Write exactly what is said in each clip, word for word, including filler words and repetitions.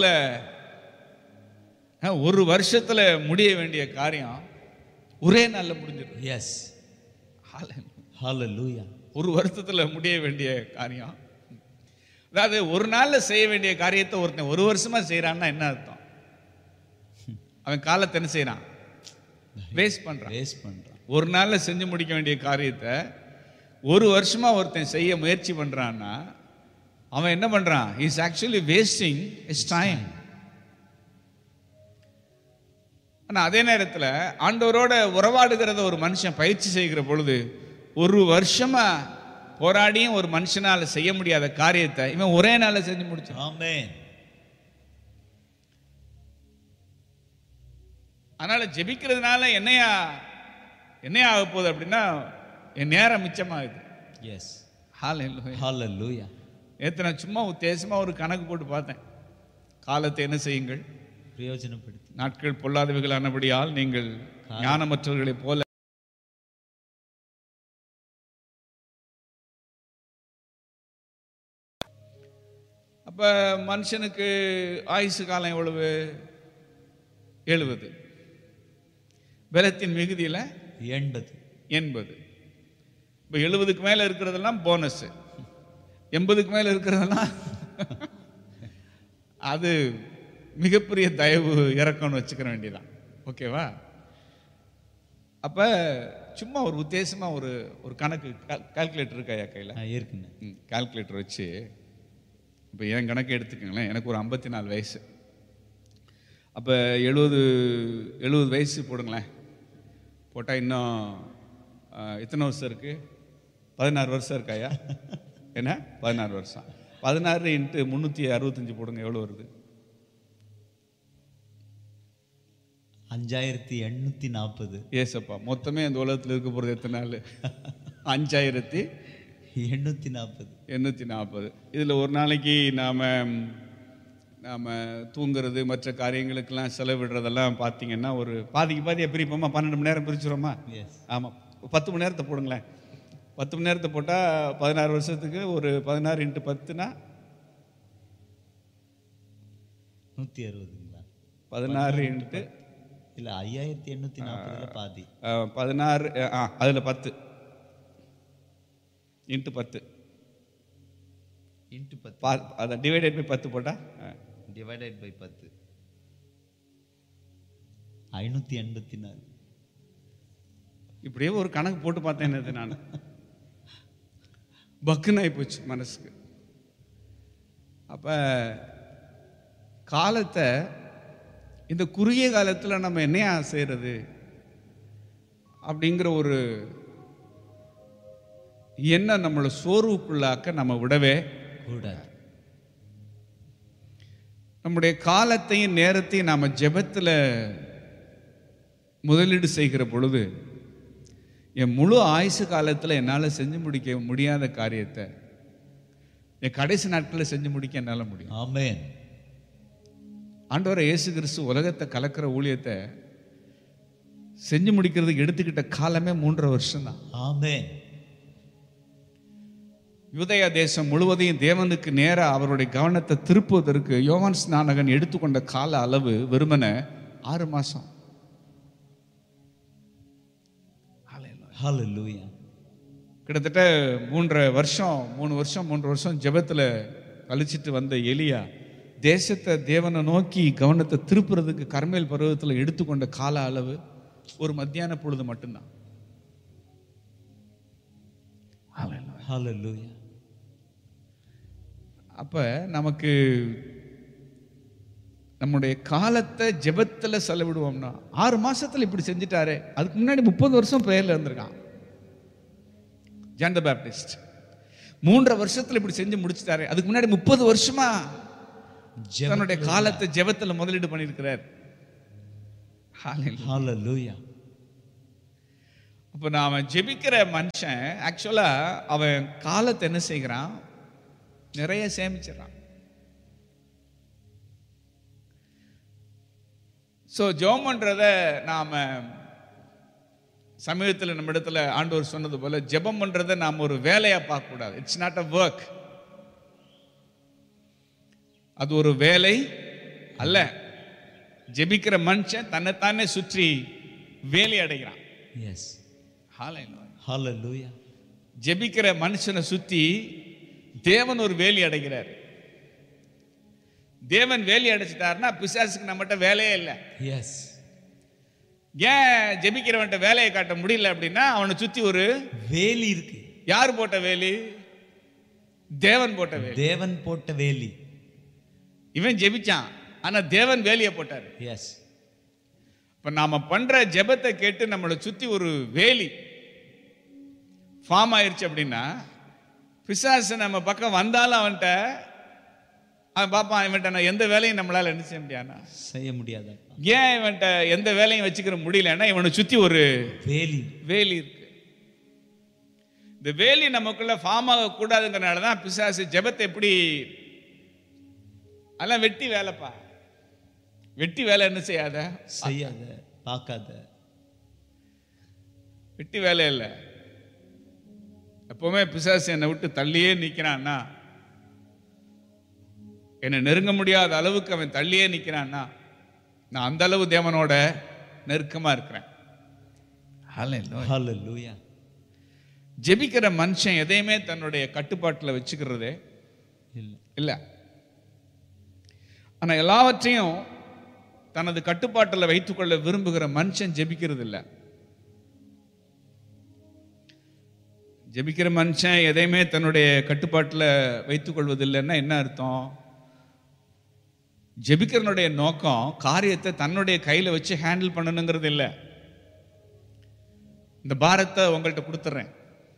ஒரு வருஷத்துல முடிய வேண்டிய காரியம் ஒரே நாள்ல முடிஞ்சிடும். எஸ், ஹalleluya. ஒரு வருஷத்துல முடிய வேண்டிய காரியம், அதாவது ஒரு நாள்ல செய்ய வேண்டிய காரியத்தை ஒருத்தன் ஒரு வருஷமா செய்யறான்னா என்ன அர்த்தம்? அவன் காலத்தை என்ன செய்யறான்? வேஸ்ட் பண்றான். வேஸ்ட் பண்றான். ஒரு நாள்ல செஞ்சு முடிக்க வேண்டிய காரியத்தை ஒரு வருஷமா ஒருத்தன் செய்ய முயற்சி பண்றான்னா அவன் என்ன பண்றான்? he is actually wasting his time. ஆனா அதே நேரத்தில் ஆண்டவரோட உறவாடுகிறத ஒரு மனுஷன் பயிற்சி செய்கிற பொழுது ஒரு வருஷமா போராடியும் ஒரு மனுஷனால செய்ய முடியாத காரியத்தை இவன் ஒரே நாள்ல செஞ்சு முடிச்சான். ஆமென். அதனால ஜெபிக்கிறதுனால என்னையா என்னையா ஆக போகுது அப்படின்னா என் நேரம் மிச்சமாகுது. எஸ், ஹalleluya, ஹalleluya. நேற்று நான் சும்மா உத்தேசமா ஒரு கணக்கு போட்டு பார்த்தேன். காலத்தை என்ன செய்யுங்கள்? பிரயோஜனப்படுத்தி. நாட்கள் பொல்லாதவைகளானபடியால் நீங்கள் ஞானமற்றவர்களைப் போல அப்ப மனுஷனுக்கு ஆயுசு காலம் எவ்வளவு? எழுபது. பலத்தின் மிகுதியில எண்பது. எண்பது. இப்போ எழுபதுக்கு மேல இருக்கிறதெல்லாம் போனஸ், எண்பதுக்கு மேல இருக்கிறதெல்லாம் அது மிகப்பெரிய தயவு இறக்கம்னு வச்சுக்கிற வேண்டியதான். ஓகேவா? அப்ப சும்மா ஒரு உத்தேசமா ஒரு ஒரு கணக்கு கால்குலேட்டர் இருக்காயா கையில்? இருக்குங்க. கால்குலேட்டர் வச்சு இப்போ என் கணக்கு எடுத்துக்கங்களேன். எனக்கு ஒரு ஐம்பத்தி நாலு வயசு. அப்போ எழுபது எழுபது வயசு போடுங்களேன். போட்டால் இன்னும் எத்தனை வருஷம் இருக்கு? பதினாறு வருஷம் இருக்காயா? என்ன பதினாறு வருஷம்? பதினாறு இன்ட்டு முந்நூற்றி அறுபத்தஞ்சு போடுங்க, எவ்வளோ வருது? அஞ்சாயிரத்தி எண்ணூத்தி நாற்பது. ஏசப்பா, மொத்தமே இந்த உலகத்தில் இருக்க போகிறது எத்தனை நாள்? அஞ்சாயிரத்தி எண்ணூத்தி நாற்பது. எண்ணூற்றி நாற்பது. இதில் ஒரு நாளைக்கு நாம் நாம் தூங்குறது மற்ற காரியங்களுக்கெல்லாம் செலவிடுறதெல்லாம் பார்த்தீங்கன்னா ஒரு பாதிக்கு பாதி பிரிப்போமா? பன்னெண்டு மணி நேரம் பிரிச்சுருவோமா? ஆமாம். பத்து மணி நேரத்தை போடுங்களேன். பத்து மணி நேரத்தை போட்டால் பதினாறு வருஷத்துக்கு ஒரு பதினாறு இன்ட்டு பத்துனா நூற்றி அறுபதுங்களா? பதினாறு இன்ட்டு இல்லை, ஐயாயிரத்தி எண்ணூற்றி நாற்பதுல பாதி. பதினாறு, ஆ அதில் பத்து இன்ட்டு பத்து இன்ட்டு பத்து, அதை டிவைடட் பை பத்து போட்டா டிவைடட் பை பத்து, ஐநூற்றி எண்பத்தி நாலு. இப்படியே ஒரு கணக்கு போட்டு பார்த்தேன். என்னது, நான் பக்குன்னு ஆகி போச்சு மனசுக்கு. அப்போ காலத்தை இந்த குறுகிய காலத்தில் நம்ம என்னையா செய்கிறது அப்படிங்கிற ஒரு எண்ணம் நம்மளை சோர்வுக்குள்ளாக்க நம்ம விடவே கூடாது. நம்முடைய காலத்தையும் நேரத்தையும் நாம் ஜெபத்தில் முதலீடு செய்கிற பொழுது என் முழு ஆயுசு காலத்தில் என்னால் செஞ்சு முடிக்க முடியாத காரியத்தை என் கடைசி நாட்களில் செஞ்சு முடிக்க என்னால் முடியும். ஆமென். ஆண்டவரை இயேசு கிறிஸ்து உலகத்தை கலக்கிற ஊழியத்தை செஞ்சு முடிக்கிறதுக்கு எடுத்துக்கிட்ட காலமே மூன்றரை வருஷம் தான். ஆமென். யூதேயா தேசம் முழுவதையும் தேவனுக்கு நேராக அவருடைய கவனத்தை திருப்புவதற்கு யோவான் ஸ்நானகன் எடுத்துக்கொண்ட கால அளவு வெறுமன ஆறு மாசம். ஹalleluya. கிட்டத்தட்ட மூன்றரை வருஷம் மூணு வருஷம் மூன்று வருஷம் ஜெபத்தில் கழிச்சிட்டு வந்த எலியா தேசத்தை தேவனை நோக்கி கவனத்தை திருப்புறதுக்கு கர்மேல் பருவத்தில் எடுத்துக்கொண்ட கால அளவு ஒரு மத்தியான பொழுது மட்டும்தான். ஹalleluya. அப்ப நமக்கு நம்முடைய காலத்தை ஜெபத்தில் செலவிடுவோம்னா ஆறு மாசத்துல இப்படி செஞ்சுட்டாரு. அதுக்கு முன்னாடி முப்பது வருஷம் பிரேயர்ல இருந்திருக்கான் ஜான் தி பேப்டிஸ்ட். மூன்றரை வருஷத்துல இப்படி செஞ்சு முடிச்சுட்டாரு. அதுக்கு முன்னாடி முப்பது வருஷமா தன்னுடைய காலத்தை ஜெபத்தில் முதலீடு பண்ணியிருக்கிறார். ஹalleluya. அப்ப நாம ஜெபிக்கிற மனுஷன் ஆக்சுவலா அவன் காலத்தை என்ன செய்கிறான்? நிறைய சேமிச்சிடறான். ஸோ ஜெபம் பண்றத நாம சமீபத்தில் நம்ம இடத்துல ஆண்டவர் சொன்னது போல ஜெபம் பண்றதை நாம் ஒரு வேலையா பார்க்க கூடாது. It's not a work. அது ஒரு வேலை அல்ல. ஜெபிக்கிற மனுஷன் தன்னைத்தானே சுற்றி வேலி அடைகிறான். எஸ். ஹalleluya. ஹalleluya. ஜெபிக்கிற மனுஷனை சுத்தி தேவன் ஒரு வேலி அடைகிறார். தேவன் வேலி அடைச்சிட்டாருன்னா பிசாசுக்கு நம்மகிட்ட வேலையே இல்லை. எஸ். ஏன் ஜெபிக்கிறவன்ட்ட வேலையை காட்ட முடியல அப்படின்னா அவனை சுத்தி ஒரு வேலி இருக்கு. யார் போட்ட வேலி? தேவன் போட்ட வேலி. தேவன் போட்ட வேலி. இவன் ஜெபிச்சான், ஆனா தேவன் வேலியை போட்டார். எஸ். இப்ப நாம பண்ற ஜெபத்தை கேட்டு நம்மளை சுத்தி ஒரு வேலி ஃபார்ம் ஆயிருச்சு அப்படின்னா பிசாசு நம்ம பக்கம் வந்தாலும் அவன்கிட்ட அவன் பாப்பான், இவன்ட்ட நான் எந்த வேலையும் நம்மளால என்ன செய்ய முடியாதுன்னா செய்ய முடியாது. ஏன் இவன்ட்ட எந்த வேலையும் வச்சுக்கிற முடியலன்னா இவனை சுத்தி ஒரு வேலி வேலி இருக்கு. இந்த வேலி நமக்குள்ள ஃபார்ம் ஆக கூடாதுங்கிறனால தான் பிசாசு ஜெபத்தை எப்படி அதெல்லாம் வெட்டி வேலைப்பா, வெட்டி வேலை என்ன செய்யாத, செய்யாத, பார்க்காத, வெட்டி வேலை இல்லை. எப்பவுமே பிசாசு என்னை விட்டு தள்ளியே நிற்கிறான்னா, என்னை நெருங்க முடியாத அளவுக்கு அவன் தள்ளியே நிற்கிறான்னா நான் அந்த அளவு தேவனோட நெருக்கமா இருக்கிறேன். ஹalleluya. ஜெபிக்கிற மனுஷன் எதையுமே தன்னுடைய கட்டுப்பாட்டில் வச்சுக்கிறதே இல்லை. இல்லை. ஆனா எல்லாவற்றையும் தனது கட்டுப்பாட்டில் வைத்துக்கொள்ள விரும்புகிற மனுஷன் ஜெபிக்கிறது இல்லை. ஜெபிக்கிற மனுஷன் எதையுமே தன்னுடைய கட்டுப்பாட்டில் வைத்துக் கொள்வதில்லைன்னா என்ன அர்த்தம்? ஜெபிக்கிறனுடைய நோக்கம் காரியத்தை தன்னுடைய கையில் வச்சு ஹேண்டில் பண்ணணுங்கிறது இல்லை. இந்த பாரத்தை உங்கள்கிட்ட கொடுத்துட்றேன்,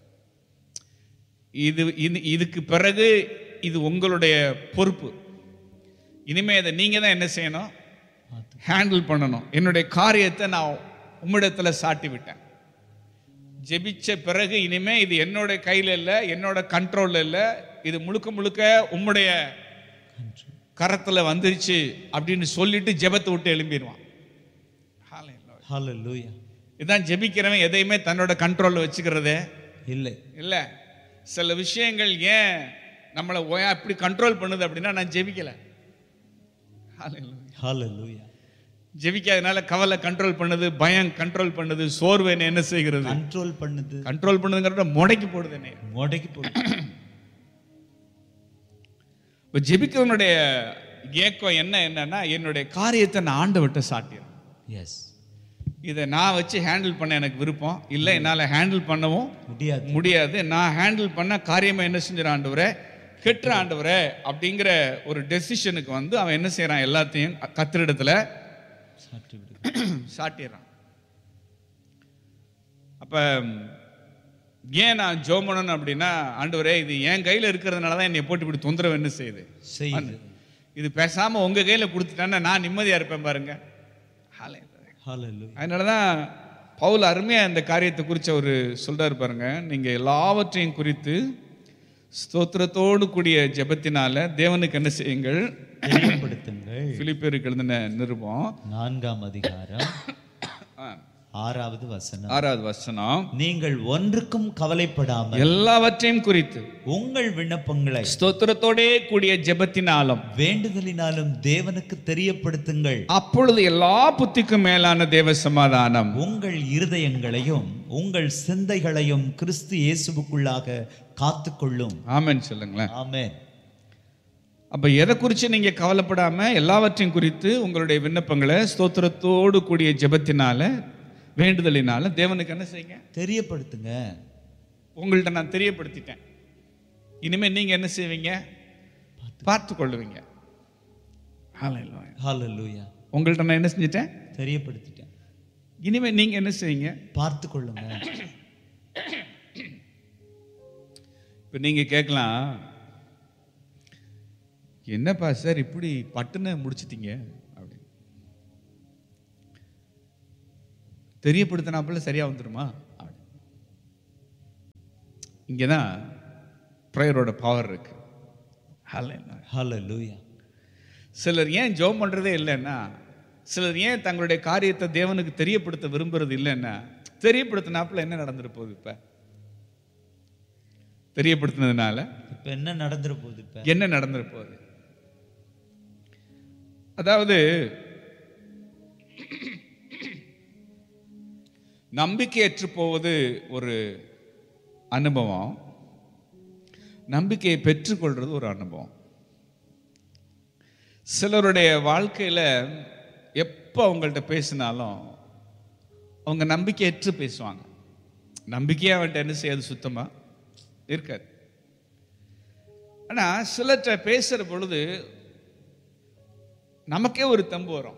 இது இதுக்கு பிறகு இது உங்களுடைய பொறுப்பு, இனிமே இதை நீங்க தான் என்ன செய்யணும், ஹேண்டில் பண்ணணும். என்னுடைய காரியத்தை நான் உம்மிடத்தில் சாட்டி விட்டேன். ஜெபிச்ச பிறகு இனிமே இது என்னோட கையில் இல்லை, என்னோட கண்ட்ரோல்ல இல்லை, இது முழுக்க முழுக்க உம்முடைய கரத்துல வந்துருச்சு அப்படின்னு சொல்லிட்டு ஜெபத்தை விட்டு எழும்பிடுவான். ஹalleluya. இதான் ஜெபிக்கிறவன் எதையுமே தன்னோட கண்ட்ரோல்ல வச்சுக்கிறதே இல்லை. இல்லை. சில விஷயங்கள் ஏன் நம்மளை அப்படி கண்ட்ரோல் பண்ணுது அப்படின்னா நான் ஜெபிக்கல. ஹalleluya. ஜெபிக்காதனால கவலை கண்ட்ரோல் பண்ணுது, பயம் கண்ட்ரோல் பண்ணுது, சோர்வு என்ன என்ன செய்கிறது, கண்ட்ரோல் பண்ணுது. கண்ட்ரோல் பண்ணுதுங்கிறத முடக்கி போடுது, என்ன முடக்கி போடுது. இப்போ ஜெபிக்கிறவனுடைய ஏக்கம் என்ன என்னன்னா என்னுடைய காரியத்தை நான் ஆண்டவர்கிட்ட சாட்டிடுறேன். எஸ். இதை நான் வச்சு ஹேண்டில் பண்ண எனக்கு விருப்பம் இல்லை, என்னால் ஹேண்டில் பண்ணவும் முடியாது முடியாது நான் ஹேண்டில் பண்ண காரியமாக என்ன செஞ்சிட ஆண்டவரே, கெட்டுற ஆண்டவரே அப்படிங்கிற ஒரு டெசிஷனுக்கு வந்து அவன் என்ன செய்யறான், எல்லாத்தையும் கத்திரிடத்துல சாட்டிடுறான். அப்ப ஏன் நான் ஜெபம் பண்ணணும் அப்படின்னா, ஆண்டவரே இது என் கையில் இருக்கிறதுனால தான் என்னை போட்டு இப்படி தொந்தரவு என்ன செய்யுது, இது பேசாம உங்க கையில கொடுத்துட்டான்னா நான் நிம்மதியா இருப்பேன் பாருங்க. அதனாலதான் பவுல் அருமையா இந்த காரியத்தை குறித்து ஒரு சொல்றாரு பாருங்க, நீங்க எல்லாவற்றையும் குறித்து ஸ்தோத்திரத்தோடு கூடிய ஜெபத்தினால தேவனுக்கு என்ன செய்யுங்கள், தெரியப்படுத்துங்கள். பிலிப்பியருக்கு எழுதின நிருபம் நான்காம் அதிகாரம் ஆறாவது வசனம். ஆறாவது வசனம், நீங்கள் ஒன்றுக்கும் கவலைப்படாமல் எல்லாவற்றையும் குறித்து உங்கள் விண்ணப்பங்களை ஸ்தோத்திரத்தோடே கூடிய ஜெபத்தினாலும் வேண்டுதலினாலும் தேவனுக்கு தெரியப்படுத்துங்கள். அப்பொழுது எல்லா புத்திக்கும் மேலான தேவ சமாதானம் உங்கள் இருதயங்களையும் உங்கள் சிந்தைகளையும் கிறிஸ்து இயேசுவுக்குள்ளாக காத்துக்கொள்ளும். ஆமென் சொல்லுங்களேன். ஆமென். அப்ப எதை குறித்து நீங்க கவலைப்படாம எல்லாவற்றையும் குறித்து உங்களுடைய விண்ணப்பங்களை ஸ்தோத்திரத்தோடு கூடிய ஜெபத்தினால வேண்டுதலினால தேவனுக்கு என்ன செய்யுங்க, தெரியப்படுத்துங்க. உங்கள்கிட்ட நான் தெரியப்படுத்திட்டேன், இனிமே நீங்க என்ன செய்வீங்க, பார்த்து கொள்ளுவீங்க. ஹalleluya. உங்கள்கிட்ட நான் என்ன செஞ்சிட்டேன், தெரியப்படுத்திட்டேன், இனிமே நீங்க என்ன செய்வீங்க, பார்த்து கொள்ளுங்க. இப்ப நீங்க கேட்கலாம், என்னப்பா சார் இப்படி பட்டுன்னு முடிச்சிட்டீங்க அப்படின்னு. தெரியப்படுத்தினாப்புல சரியா வந்துருமா? இங்கதான் ப்ரேயரோட பவர் இருக்கு. ஹalleluya. சிலர் ஏன் ஜெபம் பண்றதே இல்லைன்னா, சிலர் ஏன் தங்களுடைய காரியத்தை தேவனுக்கு தெரியப்படுத்த விரும்புறது இல்லைன்னா, தெரியப்படுத்தினாப்புல என்ன நடந்துட போகுது, இப்ப தெரியப்படுத்தினதுனால இப்ப என்ன நடந்துட போகுது, இப்ப என்ன நடந்துட போகுது? அதாவது நம்பிக்கையற்று போவது ஒரு அனுபவம், நம்பிக்கையை பெற்றுக்கொள்றது ஒரு அனுபவம். சிலருடைய வாழ்க்கையில் எப்போ அவங்கள்ட்ட பேசினாலும் அவங்க நம்பிக்கையற்று பேசுவாங்க. நம்பிக்கையாக அவன்கிட்ட என்ன செய்யாது, சுத்தமாக இருக்காது. ஆனால் சிலர்கிட்ட பேசுகிற பொழுது நமக்கே ஒரு தம்பு வரும்.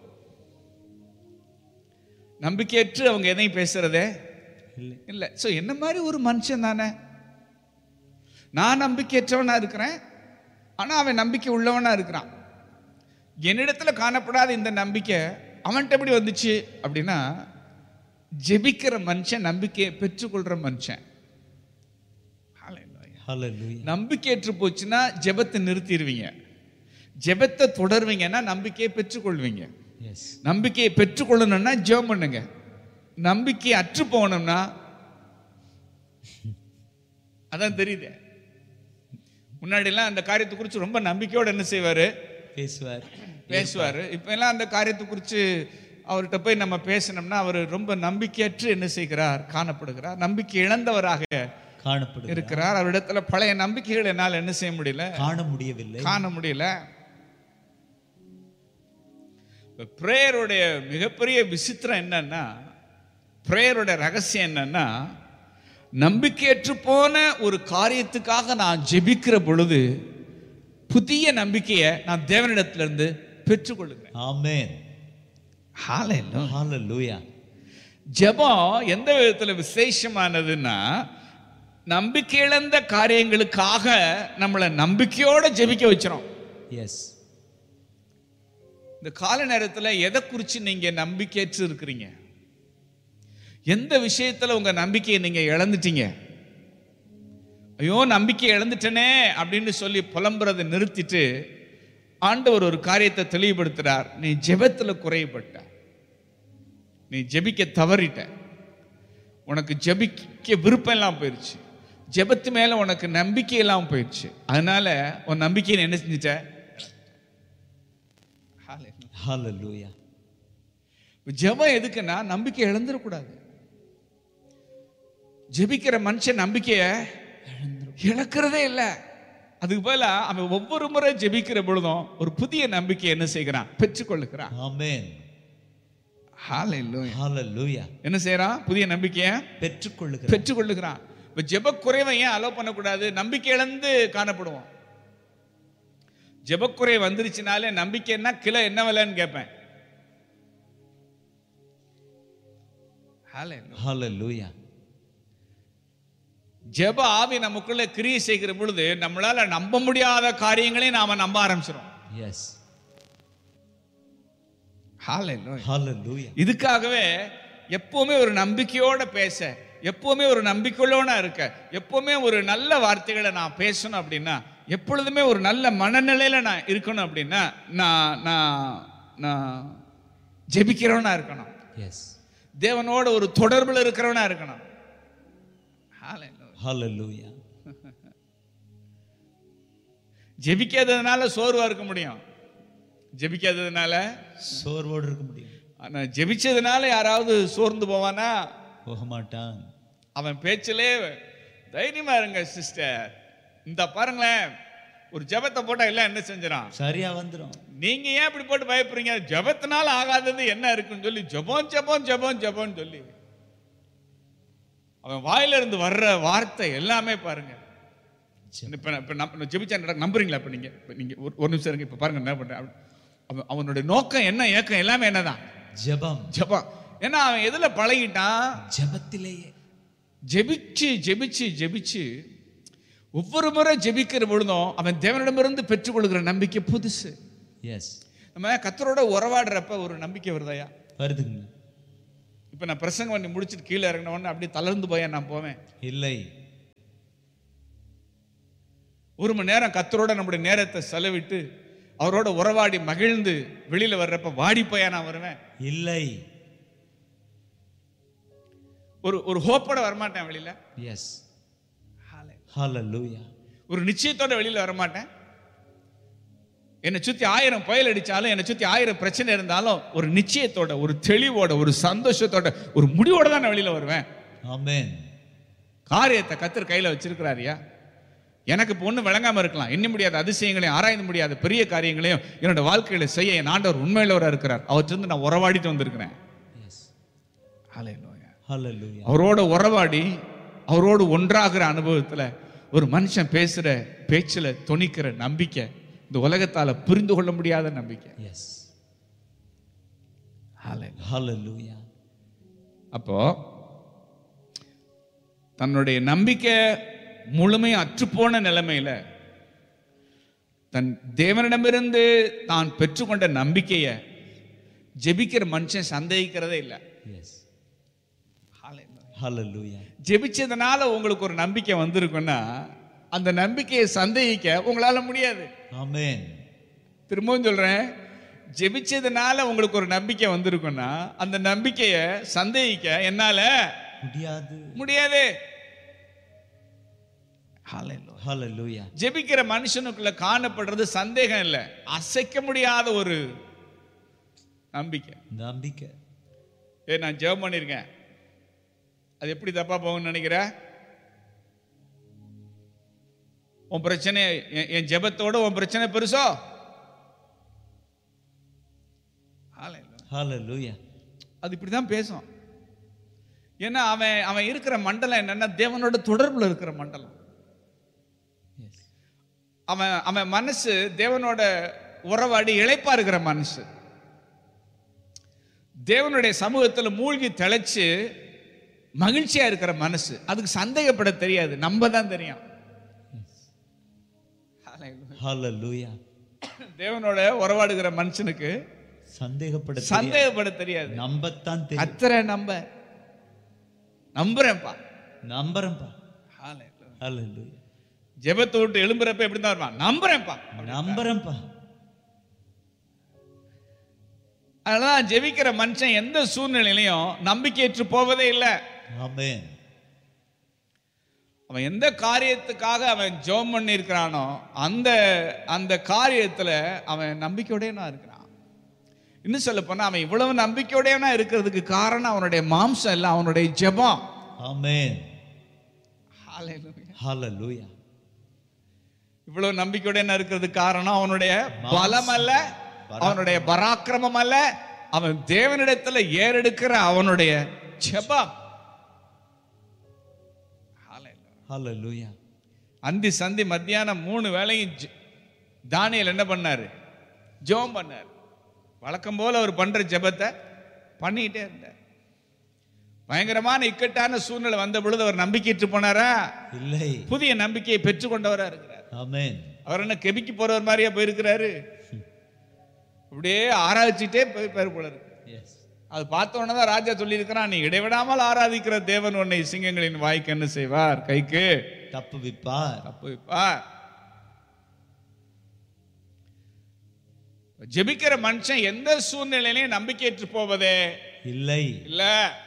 நம்பிக்கையற்று அவங்க எதையும் பேசுறதே இல்லை. ஸோ என்ன மாதிரி ஒரு மனுஷன் தானே, நான் நம்பிக்கையற்றவனா இருக்கிறேன், ஆனால் அவன் நம்பிக்கை உள்ளவனா இருக்கிறான். என்னிடத்துல காணப்படாத இந்த நம்பிக்கை அவன்கிட்ட எப்படி வந்துச்சு அப்படின்னா, ஜெபிக்கிற மனுஷன் நம்பிக்கையை பெற்றுக்கொள்ற மனுஷன். நம்பிக்கையற்று போச்சுன்னா ஜெபத்தை நிறுத்திடுவீங்க, ஜெபத்தை தொடர்வீங்கன்னா நம்பிக்கையை பெற்றுக்கொள்வீங்க. நம்பிக்கையை பெற்றுக்கொள்ளணும்னா ஜெபம் பண்ணுங்க. நம்பிக்கை அற்று போகணும்னா அதான் தெரியுது. முன்னாடி எல்லாம் அந்த காரியத்தை குறித்து ரொம்ப நம்பிக்கையோடு என்ன செய்வாரு, பேசுவார் பேசுவார். இப்ப எல்லாம் அந்த காரியத்தை குறித்து அவர்கிட்ட போய் நம்ம பேசணும்னா அவர் ரொம்ப நம்பிக்கையற்று என்ன செய்கிறார், காணப்படுகிறார். நம்பிக்கை இழந்தவராக காணப்படுகிறார் இருக்கிறார். அவரிடத்துல பழைய நம்பிக்கைகள் என்னால் என்ன செய்ய முடியல, காண முடியவில்லை காண முடியல. பிரேயருடைய மிகப்பெரிய விசித்திரம் என்னன்னா, பிரேயருடைய ரகசியம் என்னன்னா, நம்பிக்கையற்று போன ஒரு காரியத்துக்காக நான் ஜெபிக்கிற பொழுது புதிய நம்பிக்கையை நான் தேவனிடத்திலிருந்து பெற்றுக்கொள்கிறேன். ஆமென். ஹalleluya. ஹalleluya. ஜெபம் எந்த விதத்தில் விசேஷமானதுன்னா, நம்பிக்கை இழந்த காரியங்களுக்காக நம்மளை நம்பிக்கையோட ஜெபிக்க வச்சிரும். எஸ். இந்த கால நேரத்தில் எதை குறித்து நீங்க நம்பிக்கையற்று இருக்கிறீங்க? எந்த விஷயத்துல உங்க நம்பிக்கையை நீங்க இழந்துட்டீங்க? ஐயோ நம்பிக்கை இழந்துட்டனே அப்படின்னு சொல்லி புலம்புறதை நிறுத்திட்டு ஆண்டவர் ஒரு காரியத்தை தெளிவுபடுத்துறார். நீ ஜெபத்துல குறைபட்ட, நீ ஜெபிக்க தவறிட்ட, உனக்கு ஜெபிக்க விருப்பம் எல்லாம் போயிடுச்சு, ஜெபத்து மேல உனக்கு நம்பிக்கை எல்லாம் போயிடுச்சு. அதனால உன் நம்பிக்கையை என்ன செஞ்சிட்ட? ஹalleluya. ஜெபம் எதுக்குன்னா நம்பிக்கை இழந்துடக்கூடாது. ஜெபிக்கிற மனுஷன் நம்பிக்கையை இழக்கிறதே இல்லை. அதுக்கு பதிலா அவன் ஒவ்வொரு முறை ஜெபிக்கிற பொழுதும் ஒரு புதிய நம்பிக்கை என்ன செய்கிறான், பெற்றுக்கொள்ளுகிறான். ஆமென். ஹalleluya. ஹalleluya. என்ன செய்யறான்? புதிய நம்பிக்கையை பெற்றுக்கொள்ளுகிறான் பெற்றுக்கொள்ளுகிறான். இப்ப ஜெப குறைவை ஏன் அலோ பண்ணக்கூடாது? நம்பிக்கை இழந்து காணப்படுவோம். ஜெபக்குறை வந்துருச்சுனாலே நம்பிக்கைன்னா கிலோ என்ன விலைன்னு கேட்பேன். ஹalleluya. ஜெப ஆவி நமக்குள்ள கிரியை செய்கிற பொழுது நம்மளால நம்ப முடியாத காரியங்களையும் நாம நம்ப ஆரம்பிச்சிடும். எஸ். ஹalleluya. ஹalleluya. இதுக்காகவே எப்பவுமே ஒரு நம்பிக்கையோட பேச, எப்பவுமே ஒரு நம்பிக்கையோட இருக்க, எப்பவுமே ஒரு நல்ல வார்த்தைகளை நான் பேசணும் அப்படின்னா, எப்பொழுதுமே ஒரு நல்ல மனநிலையில நான் இருக்கணும் அப்படின்னா நான் நான் நான் ஜெபிக்கிறவனா இருக்கணும். எஸ். தேவனோட ஒரு தொடர்புல இருக்கிறவனா இருக்கணும். ஹalleluya. ஜெபிக்காததுனால சோர்வா இருக்க முடியும், ஜெபிக்காததுனால சோர்வோடு இருக்க முடியும். ஆனா ஜெபிச்சதுனால யாராவது சோர்ந்து போவானா? போக மாட்டான். அவன் பேச்சிலே தைரியமா இருங்க சிஸ்டர், இந்த பாருங்களேன் ஒரு ஜெபத்தை போட்டா எல்லாம் என்ன செஞ்சிடும், சரியா வந்துடும். நீங்க ஏன் இப்படி போட்டு பயப்படுறீங்க? ஜெபத்தினால ஆகாதது என்ன இருக்குன்னு சொல்லி ஜெபம் ஜெபம் ஜெபம் ஜெபம் சொல்லி அவன் வாயில இருந்து வர்ற வார்த்தை எல்லாமே பாருங்க. இப்ப இப்ப ஜெபிச்சா நம்புறீங்களா? இப்ப நீங்க நீங்க ஒரு நிமிஷம் இருங்க. இப்ப பாருங்க என்ன பண்றேன். அவனுடைய நோக்கம் என்ன, ஏக்கம் எல்லாமே என்னதான்? ஜெபம். ஜெபம். ஏன்னா அவன் எதுல பழகிட்டான்? ஜெபத்திலேயே. ஜெபிச்சு ஜெபிச்சு ஜெபிச்சு ஒவ்வொரு முறை ஜெபிக்கிற பொழுதும் அவன் தேவனிடமிருந்து பெற்றுக்கொள்கிற நம்பிக்கை புதுசு. எஸ். நம்ம கர்த்தரோட உறவாடுறப்ப ஒரு நம்பிக்கை வருதாயா? வருதுங்க. இப்ப நான் பிரசங்கம் பண்ணி முடிச்சுட்டு கீழே இறங்கின உடனே அப்படியே தளர்ந்து போய் நான் போவேன் இல்லை. ஒரு மணி நேரம் கர்த்தரோட நம்முடைய நேரத்தை செலவிட்டு அவரோட உறவாடி மகிழ்ந்து வெளியில வர்றப்ப வாடி போயா நான் வருவேன்? இல்லை. ஒரு ஒரு ஹோப்போட வரமாட்டேன் வெளியில. எஸ். ஹalleluya. ஒரு நிச்சயத்தோட வெளியில வரமாட்டேன். என்னை சுற்றி ஆயிரம் புயல் அடித்தாலும், என்னை சுற்றி ஆயிரம் பிரச்சனை இருந்தாலும் ஒரு நிச்சயத்தோட, ஒரு தெளிவோட, ஒரு சந்தோஷத்தோட, ஒரு முடிவோட தான் நான் வெளியில் வருவேன். ஆமென். காரியத்தை கர்த்தர் கையில் வச்சிருக்கிறாரியா. எனக்கு இப்போ ஒன்றும் விளங்காமல் இருக்கலாம், எண்ண முடியாத அதிசயங்களையும் ஆராய்ந்து முடியாத பெரிய காரியங்களையும் என்னோட வாழ்க்கையில் செய்ய என் ஆண்டவர் உண்மையிலவராக இருக்கிறார். அவற்றிலிருந்து நான் உறவாடிட்டு வந்திருக்கிறேன். ஹல்லேலூயா. ஹல்லேலூயா. அவரோட உறவாடி அவரோடு ஒன்றாகிற அனுபவத்தில் ஒரு மனுஷன் பேசுகிற பேச்சில் துணிக்கிற நம்பிக்கை இந்த உலகத்தால் புரிந்து கொள்ள முடியாத நம்பிக்கை. எஸ். ஹல்லேலூயா. அப்போ தன்னுடைய நம்பிக்கை முழுமையும் அற்றுப்போன நிலைமையில தன் தேவனிடமிருந்து தான் பெற்றுக்கொண்ட நம்பிக்கையை ஜெபிக்கிற மனுஷன் சந்தேகிக்கிறதே இல்லை. ஹல்லேலூயா. ஜெபிச்சதுனால உங்களுக்கு ஒரு நம்பிக்கை வந்திருக்குன்னா அந்த நம்பிக்கையை சந்தேகிக்க உங்களால முடியாது. ஆமென். திரும்பவும் சொல்றேன், ஜெபிச்சதுனால உங்களுக்கு ஒரு நம்பிக்கை வந்திருக்குன்னா அந்த நம்பிக்கையை சந்தேகிக்க என்னால முடியாது முடியாது. ஹல்லேலூயா. ஜெபிக்கிற மனுஷனுக்குள்ள காணப்படுறது சந்தேகம் இல்லை, அசைக்க முடியாத ஒரு நம்பிக்கை. நம்பிக்கை. ஏ நான் ஜெபம் பண்ணியிருக்கேன், அது எப்படி தப்பா போகும்னு நினைக்கிற? உன் பிரச்சனை என் ஜெபத்தோட உன் பிரச்சனை பெருசோ? ஹல்லேலூயா. அது இப்படிதான் பேசும். ஏன்னா அவன் அவன் இருக்கிற மண்டலம் என்னன்னா தேவனோட தொடர்புல இருக்கிற மண்டலம். அவன் அவன் மனசு தேவனோட உறவாடி இளைப்பா இருக்கிற மனசு. தேவனுடைய சமூகத்தில் மூழ்கி தெளிச்சு மகிழ்ச்சியா இருக்கிற மனசு. அதுக்கு சந்தேகப்பட தெரியாது, நம்ப தான் தெரியும். ஹல்லேலூயா. தேவனோட உறவாடுகிற மனுஷனுக்கு சந்தேகப்பட சந்தேகப்பட தெரியாது, நம்பத்தான் தெரியும். அத்தனை நம்ப நம்புறேன்ப்பா நம்புறேன்ப்பா. ஹல்லேலூயா. ஜெபத்தை விட்டு எழும்புறப்ப எப்படி தான் இருப்பான்? நம்புறேன்ப்பா நம்புறேன்ப்பா. அதனால ஜெபிக்கிற மனுஷன் எந்த சூழ்நிலையிலையும் நம்பிக்கையற்று போவதே இல்லை. ஆமென். அவன் எந்த காரியத்துக்காக அவன் ஜெபம் பண்ணி இருக்கிறானோ அந்த அந்த காரியத்துல அவன் நம்பிக்கையோடனா இருக்கிறான். இன்னும் சொல்ல போனா அவன் இவ்வளவு நம்பிக்கையோடனா இருக்கிறதுக்கு காரணம் அவனுடைய மாம்சம் இல்ல, அவனுடைய ஜெபம். ஆமென். ஹல்லேலூயா. ஹல்லேலூயா. இவ்வளவு நம்பிக்கையோடனா இருக்கிறதுக்கு காரணம் அவனுடைய பலம் அல்ல, அவனுடைய பராக்கிரமம் அல்ல, அவன் தேவனிடத்துல ஏறெடுக்கிற அவனுடைய ஜெபம். ஹல்லேலூயா. அந்தி சந்தி மத்தியானம் மூணு வேளையும் தானியேல் என்ன பண்ணாரு? ஜெபம் பண்ணார். வழக்கம் போல அவர் பண்ற ஜெபத்தை பண்ணிட்டே இருந்தார். பயங்கரமான இக்கட்டான சூழ்நிலை வந்த பொழுது அவர் நம்பிக்கையற்று போனாரா? இல்லை, புதிய நம்பிக்கையை பெற்றுக்கொண்டவரா இருக்கிறார். ஆமென். அவர் என்ன கெபிக்கு போறவர் மாதிரியா போயிருக்கிறாரு? அப்படியே ஆராய்ச்சிட்டே போய் போல இருக்கு. அது பார்த்த உடனே தான் ராஜா சொல்லி இருக்கிறான், நீ இடைவிடாமல் ஆராதிக்கிற தேவன் உன்னை சிங்கங்களின் வாய்க்கு என்ன செய்வார்? கைக்கு தப்பு விப்பார். தப்பு விப்பார். ஜெபிக்கிற மனுஷன் எந்த சூழ்நிலையிலையும் நம்பிக்கையற்று போவதே இல்லை. இல்ல,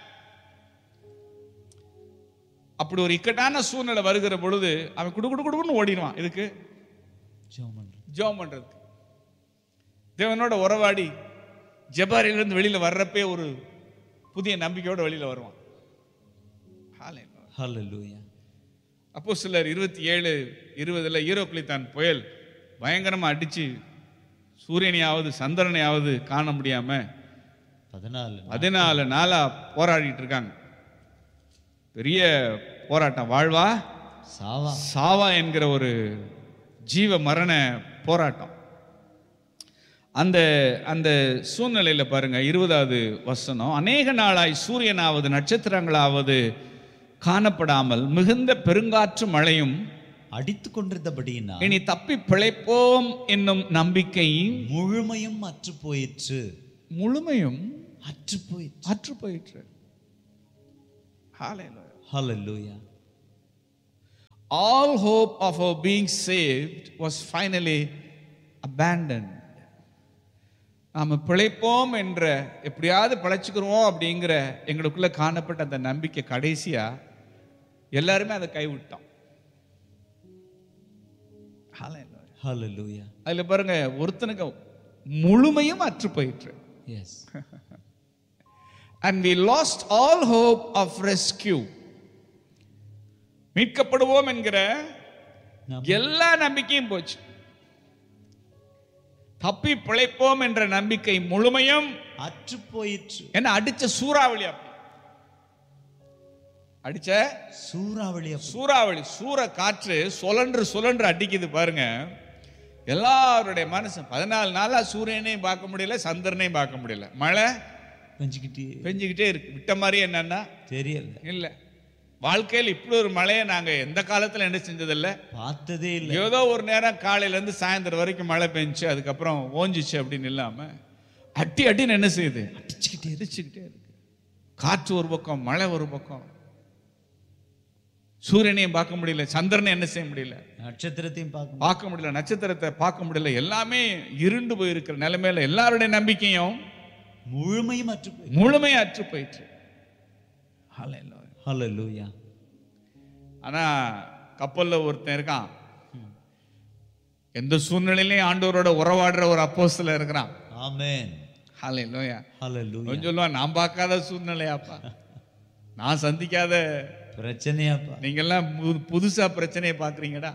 அப்படி ஒரு இக்கட்டான சூழ்நிலை வருகிற பொழுது அவன் குடு குடு குடுன்னு ஓடிடுவான். இதுக்கு ஜெபம் பண்றதுக்கு. தேவனோட உறவாடி ஜெபாரிலிருந்து வெளியில வர்றப்பே ஒரு புதிய நம்பிக்கையோட வெளியில வருவான். ஹல்லேலூயா. அப்போஸ்தலர் இருபத்தி ஏழு இருபதுல ஈரோக்லித்தான் புயல் பயங்கரமா அடிச்சு சூரியனையாவது சந்திரனையாவது காண முடியாம பதினாலு பதினாலு நாளா போராடிட்டு இருக்காங்க. பெரிய போராட்டம், வாழ்வா சாவா சாவா என்கிற ஒரு ஜீவ மரண போராட்டம். அந்த அந்த சூழ்நிலையில பாருங்க, இருபதாவது வசனம், அநேக நாளாய் சூரியனாவது நட்சத்திரங்களாவது காணப்படாமல் மிகுந்த பெருங்காற்று மழையும் அடித்துக் கொண்டிருந்தபடியினால் இனி தப்பி பிழைப்போம் என்னும் நம்பிக்கை முழுமையும் அற்று போயிற்று. முழுமையும் அற்று போயிற்று அற்று போயிற்று. Hallelujah. All hope of our being saved was finally abandoned. நாம பிழைப்போம் என்ற, எப்படியாவது பிழைச்சுக்கிறோம் அப்படிங்கிற எங்களுக்குள்ள காணப்பட்ட அந்த நம்பிக்கை கடைசியா எல்லாருமே அதை கைவிட்டோம். Hallelujah. அதுல பாருங்க, ஒருத்தனுக்கு முழுமையும் அற்று போயிற்று. Yes. And we lost all hope of rescue. மீட்கப்படுவோம் என்கிற எல்லா நம்பிக்கையும் போச்சு. தப்பி பிழைப்போம் என்ற நம்பிக்கை முழுமையும் அற்று போயிற்று. என்ன அடிச்ச சூறாவளி, அப்படி அடிச்ச சூறாவளி சூறாவளி சூற காற்று சுழன்று சுழன்று அடிக்குது பாருங்க. எல்லாருடைய மனசு பதினாலு நாளா சூரியனையும் பார்க்க முடியல, சந்திரனையும் பார்க்க முடியல. மழை பெஞ்சுக்கிட்டே பெஞ்சுக்கிட்டே இருக்கு. விட்ட மாதிரி என்னன்னா தெரியல. இல்ல, வாழ்க்கையில் இப்படி ஒரு மழையை நாங்க எந்த காலத்துல என்ன செஞ்சதில்லை, பார்த்ததே இல்லை. ஏதோ ஒரு நேரம் காலையில இருந்து சாயந்தரம் வரைக்கும் மழை பெஞ்சு அதுக்கப்புறம் ஓஞ்சிச்சு அப்படின்னு இல்லாம அட்டி அட்டின்னு என்ன செய்யுது, அடிச்சுக்கிட்டே அடிச்சுக்கிட்டே இருக்கு. காற்று ஒரு பக்கம், மழை ஒரு பக்கம். சூரியனையும் பார்க்க முடியல, சந்திரனை என்ன செய்ய முடியல, நட்சத்திரத்தையும் பார்க்க பார்க்க முடியல, நட்சத்திரத்தை பார்க்க முடியல. எல்லாமே இருண்டு போயிருக்கிற நிலைமையில எல்லாருடைய நம்பிக்கையும் முழுமையும் அற்று போய் முழுமையா அற்று போயிற்று. ஹல்லேலூயா. ஆனா கப்பல்ல ஒருத்தன் இருக்கான், எந்த சூழ்நிலையிலையும் ஆண்டவரோட உறவாடுற ஒரு அப்போஸ்தலன் இருக்கிறான். ஆமென். ஹல்லேலூயா. ஹல்லேலூயா. கொஞ்சம் சொல்லுவான், நான் பார்க்காத சூழ்நிலையாப்பா, நான் சந்திக்காத பிரச்சனையாப்பா, நீங்க எல்லாம் புதுசா பிரச்சனையை பாக்குறீங்கடா.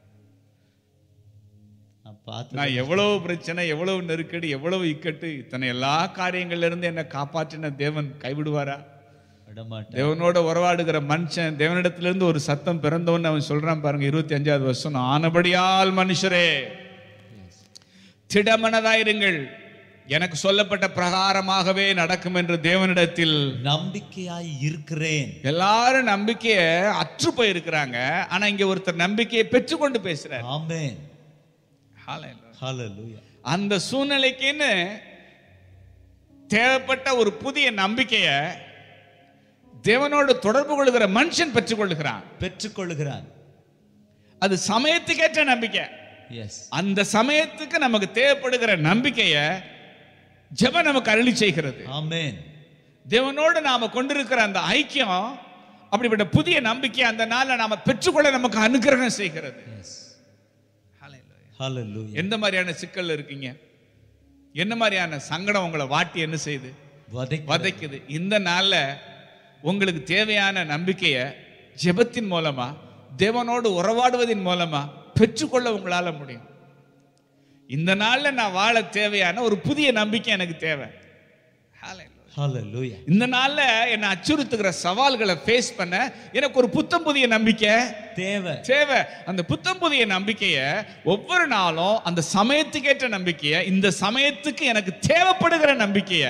நான் எவ்வளவு பிரச்சனை, எவ்வளவு நெருக்கடி, எவ்வளவு இக்கட்டு, இத்தனை எல்லா காரியங்கள்ல இருந்து என்னை காப்பாற்றின தேவன் கைவிடுவாரா? தேவனோட உறவாடுகிற மனுஷன், தேவனிடத்திலிருந்து ஒரு சத்தம் பிறந்தவன் அவன் சொல்றான் பாருங்க, இருபத்தி அஞ்சாவது வருஷம், ஆனபடியால் மனுஷரே திடமனதாயிருங்கள், எனக்கு சொல்லப்பட்ட பிரகாரமாகவே நடக்கும் என்று தேவனிடத்தில் நம்பிக்கையாய் இருக்கிறேன். எல்லாரும் நம்பிக்கைய அற்று போயிருக்கிறாங்க. ஆனா இங்க ஒருத்தர் நம்பிக்கையை பெற்றுக்கொண்டு பேசுறார். ஆமென். ஹல்லேலூயா. அந்த சூழ்நிலைக்குன்னு தேவைப்பட்ட ஒரு புதிய நம்பிக்கைய தேவனோடு தொடர்பு கொள்ளுகிற மனுஷன் பெற்றுக்கொள்ளுகிறான் பெற்றுக்கொள்ளுகிறான் அது சமயத்துக்கேற்ற நம்பிக்கை. எஸ். அந்த சமயத்துக்கு நமக்கு தேவைப்படுகிற நம்பிக்கைய ஜெபம் நமக்கு அருளி செய்கிறது. ஆமென். தேவனோடு நாம கொண்டிருக்கிற அந்த ஐக்கியம், அப்படிப்பட்ட புதிய நம்பிக்கை அந்த நாள்ல நாம பெற்றுக்கொள்ள நமக்கு அனுகிரகம் செய்கிறது. ஹல்லேலூயா. எந்த மாதிரியான சிக்கல் இருக்கீங்க, என்ன மாதிரியான சங்கடம் உங்களை வாட்டி என்ன செய்யுது, வதைக்குது, இந்த நாள்ல உங்களுக்கு தேவையான நம்பிக்கையை ஜெபத்தின் மூலமா, தேவனோடு உறவாடுவதன் மூலமா பெற்றுக்கொள்ள உங்களால முடியும். இந்த நாள்ல நான் வாழ தேவையான ஒரு புதிய நம்பிக்கை எனக்கு தேவை. ஹல்லேலூயா. இந்த நாள்ல என்ன அச்சுறுத்துகிற சவால்களை ஃபேஸ் பண்ண எனக்கு ஒரு புத்தம் புதிய நம்பிக்கை தேவை தேவை அந்த புத்தம் புதிய நம்பிக்கையை ஒவ்வொரு நாளும், அந்த சமயத்துக்கேற்ற நம்பிக்கையை, இந்த சமயத்துக்கு எனக்கு தேவைப்படுகிற நம்பிக்கையை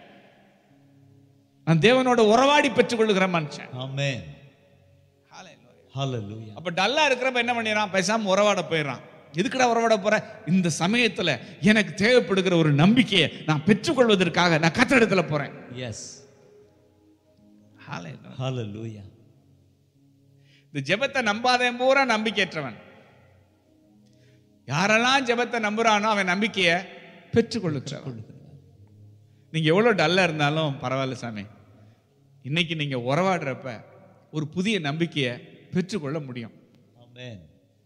நான் தேவனோட உறவாடி பெற்றுக் கொள்ளுகிற மனுஷன். ஆமென். ஹல்லேலூயா. அப்ப டல்லா இருக்கிறப்ப என்ன பண்ணிடுறான், பேசாம உறவாட போயிடறான். எதுக்குடா உறவாட போற, இந்த சமயத்துல எனக்கு தேவைப்படுகிற ஒரு நம்பிக்கையை நான் பெற்றுக்கொள்வதற்காக நான் கர்த்தரிடத்துல போறேன். எஸ். ஹல்லேலூயா. இந்த ஜெபத்தை நம்பாதவன் பூரா நம்பிக்கையற்றவன். யாரெல்லாம் ஜெபத்தை நம்புறானோ அவன் நம்பிக்கையை பெற்றுக்கொள்ளுகிறவன். நீங்க எவ்வளவு டல்லா இருந்தாலும் பரவாயில்ல சாமி, இன்னைக்கு நீங்க உறவாடுறப்ப ஒரு புதிய நம்பிக்கையை பெற்றுக்கொள்ள முடியும். ஆமென்.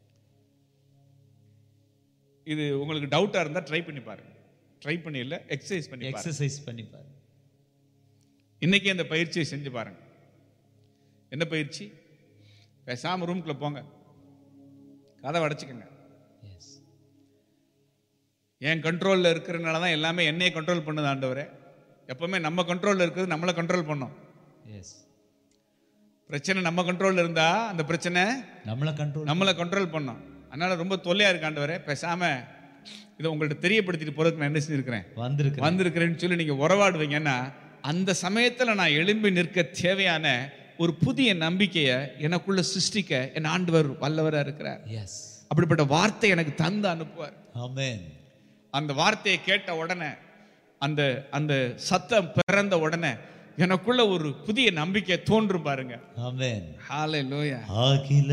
இது உங்களுக்கு டவுட்டா இருந்தா ட்ரை பண்ணி பாருங்க. ட்ரை பண்ணி இல்ல, எக்ஸசைஸ் பண்ணி பாருங்க. எக்ஸசைஸ் பண்ணி பாருங்க. இன்னைக்கு அந்த பயிற்சியை செஞ்சு பாருங்க. என்ன பயிற்சி? பேசாம ரூம்குள்ள போங்க, கதவை அடைச்சுக்கங்க. என் கண்ட்ரோல்ல இருக்கிறனால தான் எல்லாமே என்னையே கண்ட்ரோல் பண்ணுது ஆண்டவரே. எப்பவுமே நம்ம கண்ட்ரோல்ல இருக்கிறது நம்மளை கண்ட்ரோல் பண்ணும். பிரச்சனை நம்ம கண்ட்ரோல்ல இருந்தா அந்த பிரச்சனை நம்மளை கண்ட்ரோல் நம்மளை கண்ட்ரோல் பண்ணும். அதனால ரொம்ப தொல்லையா இருக்கு ஆண்டவரே, பேசாம இதை உங்கள்ட்ட தெரியப்படுத்திட்டு போறதுக்கு நான் என்ன செஞ்சிருக்கிறேன், வந்திருக்கிறேன் வந்திருக்கிறேன்னு சொல்லி நீங்க உறவாடுவீங்கன்னா, அந்த சமயத்துல நான் எழும்பி நிற்க தேவையான ஒரு புதிய நம்பிக்கையை எனக்குள்ள சிருஷ்டிக்க என் ஆண்டவர் வல்லவரா இருக்கிறார். எஸ். அப்படிப்பட்ட வார்த்தை எனக்கு தந்து அனுப்புவார். ஆமென். அந்த வார்த்தையை கேட்ட உடனே, அந்த அந்த சத்தம் பிறந்த உடனே எனக்குள்ள ஒரு புதிய நம்பிக்கை தோன்றும் பாருங்க. ஆமென். ஹல்லேலூயா. அகில